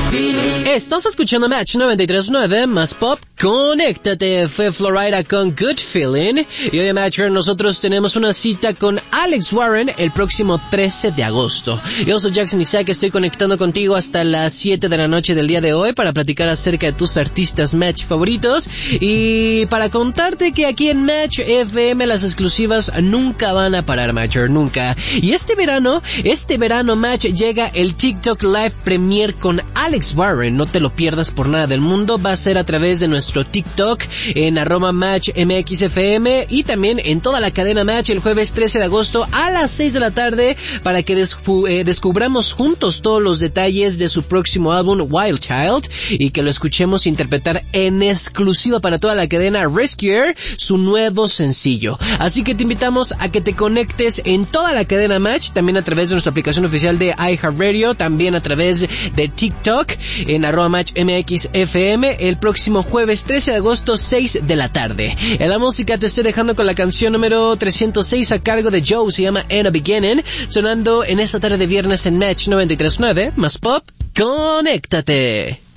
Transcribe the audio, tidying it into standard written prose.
Estás escuchando Match 93.9 más pop. Conéctate, fue Florida con Good Feeling. Y hoy en Matcher nosotros tenemos una cita con Alex Warren el próximo 13 de agosto. Yo soy Jackson Isaac, estoy conectando contigo hasta las 7 de la noche del día de hoy para platicar acerca de tus artistas Match favoritos y para contarte que aquí en Match FM las exclusivas nunca van a parar, Matcher, nunca. Y este verano Match llega el TikTok Live Premiere con Alex Warren. No te lo pierdas por nada del mundo. Va a ser a través de nuestro TikTok en @MatchMXFM y también en toda la cadena Match el jueves 13 de agosto a las 6 de la tarde para que descubramos juntos todos los detalles de su próximo álbum Wild Child y que lo escuchemos interpretar en exclusiva para toda la cadena Rescuer su nuevo sencillo. Así que te invitamos a que te conectes en toda la cadena Match, también a través de nuestra aplicación oficial de iHeartRadio, también a través de TikTok en @MatchMXFM el próximo jueves 13 de agosto 6 de la tarde. En la música te estoy dejando con la canción número 306 a cargo de Joe, se llama In a Beginning, sonando en esta tarde de viernes en Match 93.9 más pop. Conéctate.